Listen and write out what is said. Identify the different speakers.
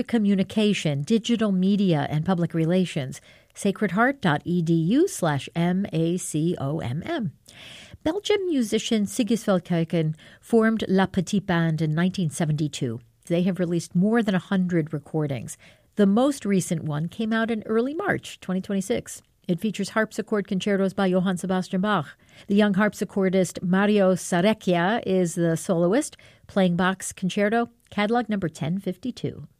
Speaker 1: Communication, Digital Media, and Public Relations. sacredheart.edu/MACOMM. Belgian musician Sigisveld Kuiken formed La Petite Band in 1972. They have released more than 100 recordings. The most recent one came out in early March 2026. It features harpsichord concertos by Johann Sebastian Bach. The young harpsichordist Mario Sarrecchia is the soloist, playing Bach's concerto, catalog number 1052.